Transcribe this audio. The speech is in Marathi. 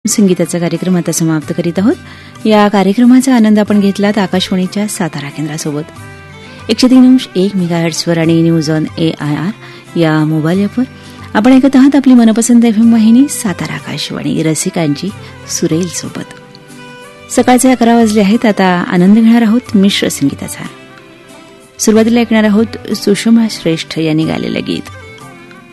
संगीताचा कार्यक्रम आता समाप्त करीत आहोत. या कार्यक्रमाचा आनंद आपण घेतलात आकाशवाणीच्या सातारा केंद्रासोबत 103.1 मेगाहर्ट्झवर आणि न्यूज ऑन AIR या मोबाईल ॲपवर. आपण ऐकत आहात आपली मनपसंत FM वाहिनी सातारा आकाशवाणी, रसिकांची सुरेल सोबत. सकाळचे 11 वाजले आहेत. आता आनंद घेणार आहोत मिश्र संगीताचा. सुरुवातीला ऐकणार आहोत सुषमा श्रेष्ठ यांनी गायलेलं गीत.